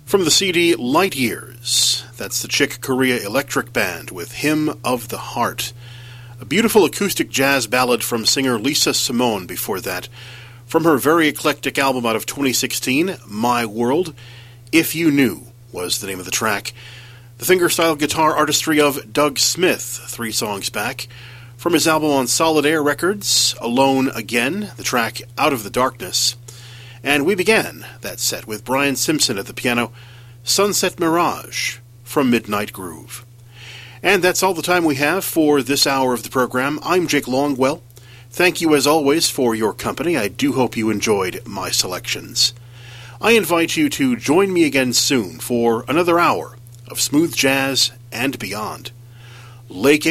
From the CD Light Years, that's the Chick Corea Electric Band with Hymn of the Heart. A beautiful acoustic jazz ballad from singer Lisa Simone before that. From her very eclectic album out of 2016, My World, If You Knew was the name of the track. The fingerstyle guitar artistry of Doug Smith, 3 songs back. From his album on Solid Air Records, Alone Again, the track Out of the Darkness. And we began that set with Brian Simpson at the piano, Sunset Mirage from Midnight Groove. And that's all the time we have for this hour of the program. I'm Jake Longwell. Thank you as always for your company. I do hope you enjoyed my selections. I invite you to join me again soon for another hour of smooth jazz and beyond. Lake